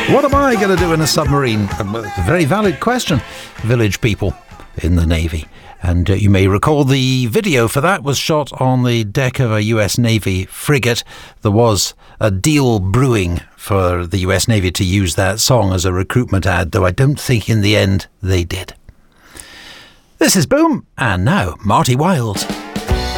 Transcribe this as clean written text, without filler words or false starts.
What am I going to do in a submarine? A very valid question, village people in the Navy. And you may recall the video for that was shot on the deck of a US Navy frigate. There was a deal brewing for the US Navy to use that song as a recruitment ad, though I don't think in the end they did. This is Boom, and now Marty Wilde.